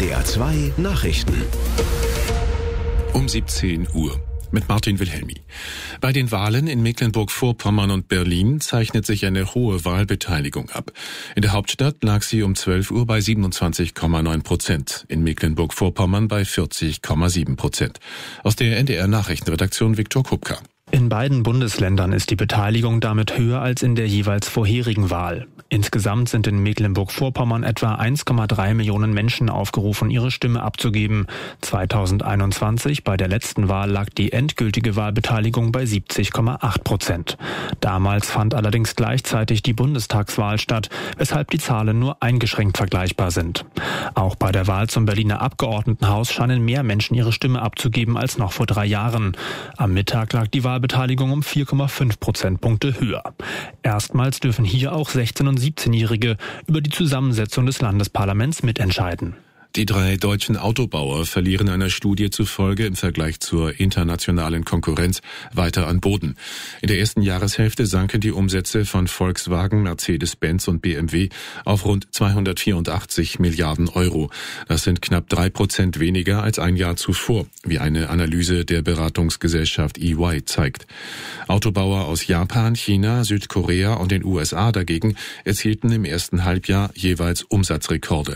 NDR 2 Nachrichten. Um 17 Uhr. Mit Martin Wilhelmi. Bei den Wahlen in Mecklenburg-Vorpommern und Berlin zeichnet sich eine hohe Wahlbeteiligung ab. In der Hauptstadt lag sie um 12 Uhr bei 27,9%, in Mecklenburg-Vorpommern bei 40,7%. Aus der NDR-Nachrichtenredaktion Viktor Kupka. In beiden Bundesländern ist die Beteiligung damit höher als in der jeweils vorherigen Wahl. Insgesamt sind in Mecklenburg-Vorpommern etwa 1,3 Millionen Menschen aufgerufen, ihre Stimme abzugeben. 2021, bei der letzten Wahl, lag die endgültige Wahlbeteiligung bei 70,8%. Damals fand allerdings gleichzeitig die Bundestagswahl statt, weshalb die Zahlen nur eingeschränkt vergleichbar sind. Auch bei der Wahl zum Berliner Abgeordnetenhaus scheinen mehr Menschen ihre Stimme abzugeben als noch vor 3 Jahren. Am Mittag lag die Wahlbeteiligung um 4,5 Prozentpunkte höher. Erstmals dürfen hier auch 16- und 17-Jährige über die Zusammensetzung des Landesparlaments mitentscheiden. Die 3 deutschen Autobauer verlieren einer Studie zufolge im Vergleich zur internationalen Konkurrenz weiter an Boden. In der ersten Jahreshälfte sanken die Umsätze von Volkswagen, Mercedes-Benz und BMW auf rund 284 Milliarden Euro. Das sind knapp 3% weniger als ein Jahr zuvor, wie eine Analyse der Beratungsgesellschaft EY zeigt. Autobauer aus Japan, China, Südkorea und den USA dagegen erzielten im ersten Halbjahr jeweils Umsatzrekorde.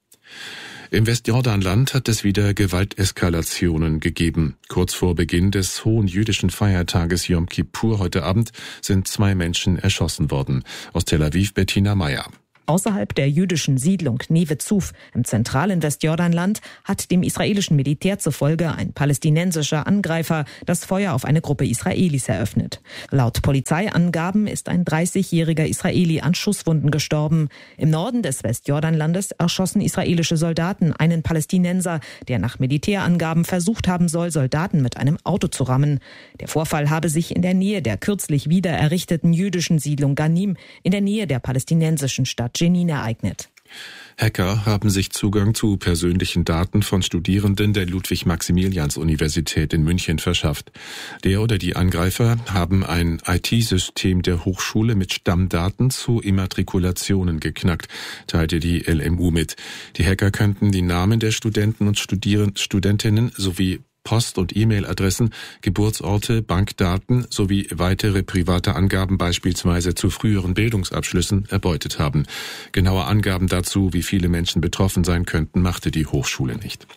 Im Westjordanland hat es wieder Gewalteskalationen gegeben. Kurz vor Beginn des hohen jüdischen Feiertages Yom Kippur heute Abend sind 2 Menschen erschossen worden. Aus Tel Aviv Bettina Meyer. Außerhalb der jüdischen Siedlung Neve Zuf im zentralen Westjordanland hat dem israelischen Militär zufolge ein palästinensischer Angreifer das Feuer auf eine Gruppe Israelis eröffnet. Laut Polizeiangaben ist ein 30-jähriger Israeli an Schusswunden gestorben. Im Norden des Westjordanlandes erschossen israelische Soldaten einen Palästinenser, der nach Militärangaben versucht haben soll, Soldaten mit einem Auto zu rammen. Der Vorfall habe sich in der Nähe der kürzlich wieder errichteten jüdischen Siedlung Ganim in der Nähe der palästinensischen Stadt Jenin ereignet. Hacker haben sich Zugang zu persönlichen Daten von Studierenden der Ludwig-Maximilians-Universität in München verschafft. Der oder die Angreifer haben ein IT-System der Hochschule mit Stammdaten zu Immatrikulationen geknackt, teilte die LMU mit. Die Hacker könnten die Namen der Studenten und Studentinnen sowie Post- und E-Mail-Adressen, Geburtsorte, Bankdaten sowie weitere private Angaben beispielsweise zu früheren Bildungsabschlüssen erbeutet haben. Genaue Angaben dazu, wie viele Menschen betroffen sein könnten, machte die Hochschule nicht.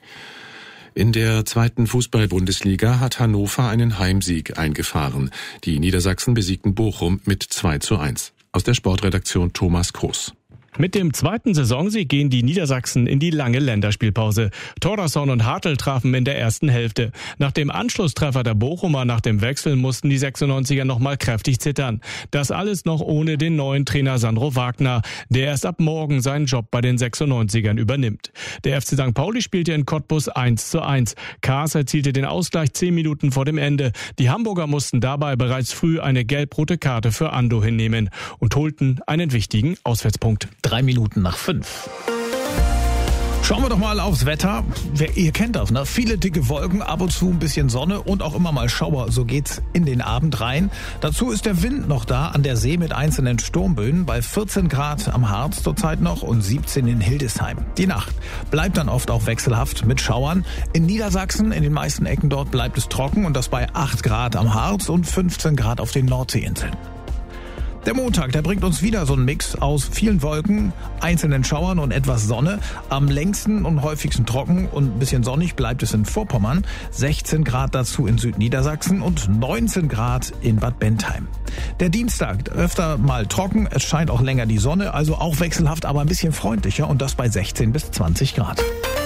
In der 2. Fußball-Bundesliga hat Hannover einen Heimsieg eingefahren. Die Niedersachsen besiegten Bochum mit 2:1. Aus der Sportredaktion Thomas Kroos. Mit dem 2. Saisonsieg gehen die Niedersachsen in die lange Länderspielpause. Thordarson und Hartl trafen in der ersten Hälfte. Nach dem Anschlusstreffer der Bochumer nach dem Wechsel mussten die 96er nochmal kräftig zittern. Das alles noch ohne den neuen Trainer Sandro Wagner, der erst ab morgen seinen Job bei den 96ern übernimmt. Der FC St. Pauli spielte in Cottbus 1:1. Kaas erzielte den Ausgleich 10 Minuten vor dem Ende. Die Hamburger mussten dabei bereits früh eine gelb-rote Karte für Ando hinnehmen und holten einen wichtigen Auswärtspunkt. 3 Minuten nach 5. Schauen wir doch mal aufs Wetter. Ihr kennt das, ne? Viele dicke Wolken, ab und zu ein bisschen Sonne und auch immer mal Schauer. So geht's in den Abend rein. Dazu ist der Wind noch da an der See mit einzelnen Sturmböen. Bei 14 Grad am Harz zurzeit noch und 17 in Hildesheim. Die Nacht bleibt dann oft auch wechselhaft mit Schauern. In Niedersachsen, in den meisten Ecken dort bleibt es trocken und das bei 8 Grad am Harz und 15 Grad auf den Nordseeinseln. Der Montag, der bringt uns wieder so einen Mix aus vielen Wolken, einzelnen Schauern und etwas Sonne. Am längsten und häufigsten trocken und ein bisschen sonnig bleibt es in Vorpommern. 16 Grad dazu in Südniedersachsen und 19 Grad in Bad Bentheim. Der Dienstag öfter mal trocken, es scheint auch länger die Sonne, also auch wechselhaft, aber ein bisschen freundlicher und das bei 16 bis 20 Grad.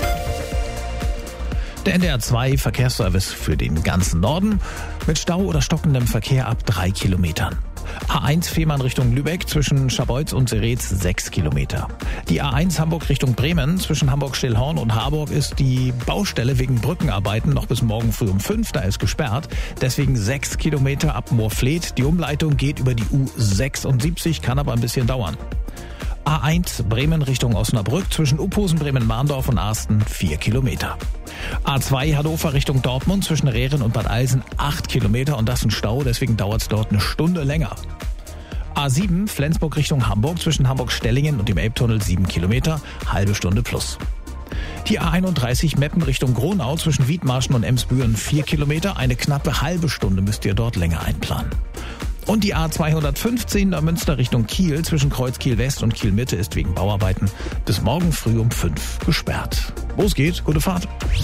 Der NDR 2 Verkehrsservice für den ganzen Norden mit Stau oder stockendem Verkehr ab 3 Kilometern. A1 Fehmarn Richtung Lübeck zwischen Scharbeutz und Seretz 6 Kilometer. Die A1 Hamburg Richtung Bremen zwischen Hamburg-Stillhorn und Harburg ist die Baustelle wegen Brückenarbeiten noch bis morgen früh um 5, da ist gesperrt. Deswegen 6 Kilometer ab Moorfleet. Die Umleitung geht über die U76, kann aber ein bisschen dauern. A1 Bremen Richtung Osnabrück zwischen Uphusen, Bremen-Mahndorf und Arsten 4 Kilometer. A2 Hannover Richtung Dortmund zwischen Rehren und Bad Eilsen 8 Kilometer und das ein Stau, deswegen dauert es dort eine Stunde länger. A7 Flensburg Richtung Hamburg zwischen Hamburg-Stellingen und dem Elbtunnel 7 Kilometer, halbe Stunde plus. Die A31 Meppen Richtung Gronau zwischen Wiedmarschen und Emsbüren 4 Kilometer. Eine knappe halbe Stunde müsst ihr dort länger einplanen. Und die A215 Münster Richtung Kiel zwischen Kreuz Kiel West und Kiel Mitte ist wegen Bauarbeiten bis morgen früh um 5 gesperrt. Wo es geht, gute Fahrt.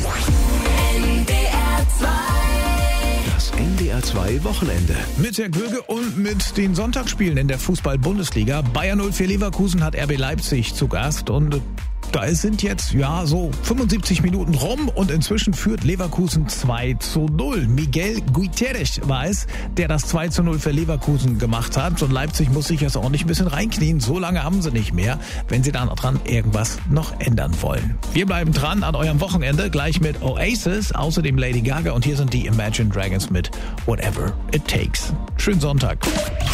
Das NDR 2 Wochenende. Mit Herr Göge und mit den Sonntagsspielen in der Fußball-Bundesliga. Bayern 04 Leverkusen hat RB Leipzig zu Gast und da sind jetzt, so 75 Minuten rum und inzwischen führt Leverkusen 2:0. Miguel Guterres war es, der das 2:0 für Leverkusen gemacht hat. Und Leipzig muss sich jetzt ordentlich ein bisschen reinknien. So lange haben sie nicht mehr, wenn sie dann dran irgendwas noch ändern wollen. Wir bleiben dran an eurem Wochenende, gleich mit Oasis, außerdem Lady Gaga und hier sind die Imagine Dragons mit Whatever It Takes. Schönen Sonntag.